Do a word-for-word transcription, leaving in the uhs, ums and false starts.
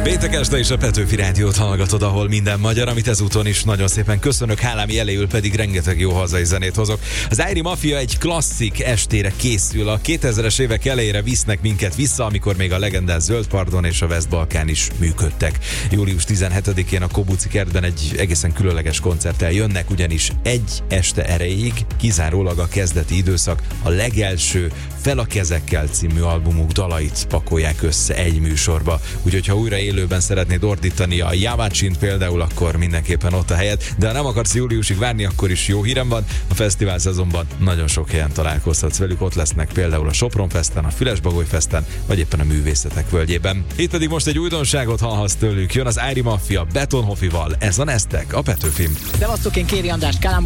Péntek este is a Petőfi Rádiót hallgatod, ahol minden magyar, amit ezúton is nagyon szépen köszönök, hálám jeléül pedig rengeteg jó hazai zenét hozok. Az Ári Mafia egy klasszik estére készül, a kétezres évek elejére visznek minket vissza, amikor még a legendás Zöld Pardon és a West Balkán is működtek. július tizenhetedikén a Kobuci kertben egy egészen különleges koncerttel jönnek, ugyanis egy este erejéig, kizárólag a kezdeti időszak, a legelső Fel a kezekkel című albumuk dalait pakolják össze egy műsorba. Úgyhogy ha újra élőben szeretnéd ordítani a Javacsint például, akkor mindenképpen ott a helyed, de ha nem akarsz júliusig várni, akkor is jó hírem van, a fesztivál szezonban nagyon sok helyen találkozhatsz velük, ott lesznek például a Sopron Festen, a Füles-Bagoly Festen, vagy éppen a Művészetek Völgyében. Itt pedig most egy újdonságot hallhatsz tőlük, jön az Ári Mafia Betonhoffival, ez a Neztek, a Petőfim. Szevasztok, én Kéri András Kálám